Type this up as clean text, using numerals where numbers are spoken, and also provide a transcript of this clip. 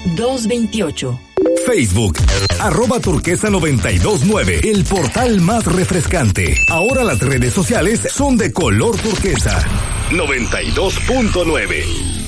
228. Facebook, @turquesa929, el portal más refrescante. Ahora las redes sociales son de color turquesa. 92.9.